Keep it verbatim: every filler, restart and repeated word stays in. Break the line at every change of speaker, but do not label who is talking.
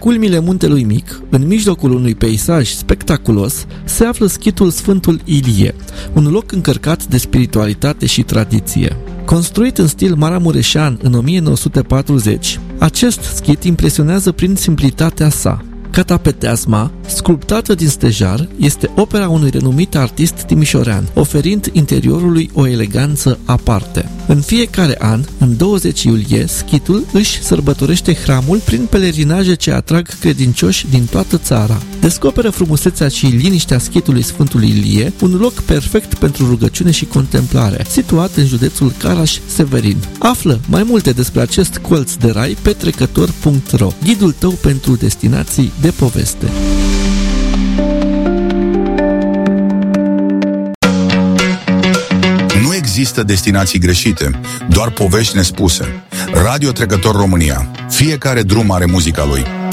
culmile muntelui mic, în mijlocul unui peisaj spectaculos, se află schitul Sfântul Ilie, un loc încărcat de spiritualitate și tradiție. Construit în stil maramureșan în o mie nouă sute patruzeci, acest schit impresionează prin simplitatea sa. Catapeteasma, sculptată din stejar, este opera unui renumit artist timișorean, oferind interiorului o eleganță aparte. În fiecare an, în douăzeci iulie, schitul își sărbătorește hramul prin pelerinaje ce atrag credincioși din toată țara. Descoperă frumusețea și liniștea schitului Sfântului Ilie, un loc perfect pentru rugăciune și contemplare, situat în județul Caraș-Severin. Află mai multe despre acest colț de rai pe trecător punct ro, ghidul tău pentru destinații de poveste.
Nu există destinații greșite, doar povești nespuse. Radio Trecător România. Fiecare drum are muzica lui.